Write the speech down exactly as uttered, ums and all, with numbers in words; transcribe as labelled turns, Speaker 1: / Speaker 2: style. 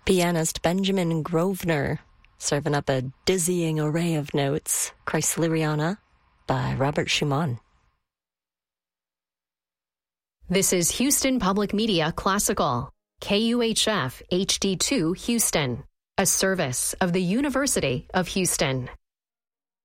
Speaker 1: Pianist Benjamin Grosvenor, serving up a dizzying array of notes. Chrysleriana by Robert Schumann.
Speaker 2: This is Houston Public Media Classical, K U H F H D two Houston, a service of the University of Houston.